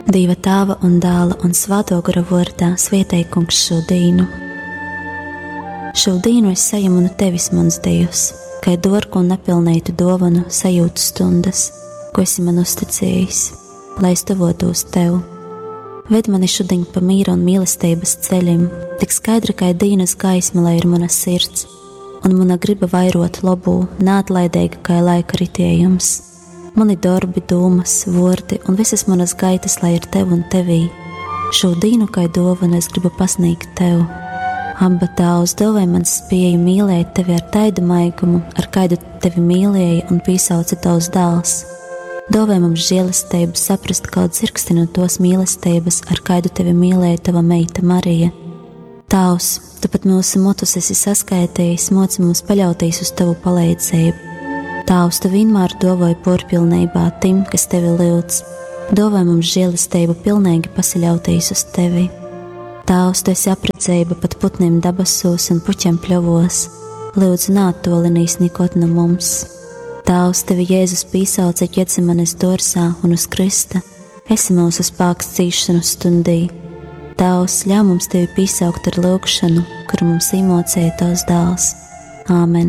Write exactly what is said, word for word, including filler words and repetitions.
Dieva Tēva un Dēla un Svēto gara vārdā svētī Kungs šo dienu. Šo dienu es saņemu no tevis, mans Dievs, kā dārgu un nepilnītu dāvanu sajūtu stundas, ko esi man uzticējis, lai es tuvotos tev. Ved mani šodien pa mīra un mīlestības ceļiem, tik skaidra kā dienas gaisma, lai ir mana sirds, un mana griba vairot labu, neatlaidīga kā laika ritējums. Mani darbi, domas, vārdi un visas manas gaitas, lai ir tev un tevī. Šo dienu kā dāvanu es gribu pasniegt tev. Abba Tēvs, dāvāj man spēju mīlēt tevi ar taidu maigumu, ar kādu tevi mīlēja un piesauca tavs dēls. Dāvāj mums žēlastību saprast kaut dzirksti no tos mīlestības, ar kādu tevi mīlēja tava meita Marija. Tēvs, tu pat mūsu motus esi saskaitījis, moci mums paļauties uz tavu palīdzību. Tēvs, tu vienmēr dāvāji porpilnībā tim, kas tevi lūdz. Dāvāj mums žēlastību pilnīgi pasaļauties uz tevi. Tēvs, tu esi apredzība pat putniem dabasos un puķiem pļovos. Lūdzu, neattolinīs nikot no mums. Tēvs, tevi Jēzus piesauca Ģetsemanes dārzā un uz krista. Esi mūsu spēks cīšanu stundī. Tēvs, ļauj mums tevi piesaukt ar lūgšanu, kuru mums īmocēja tavs dēls. Āmen.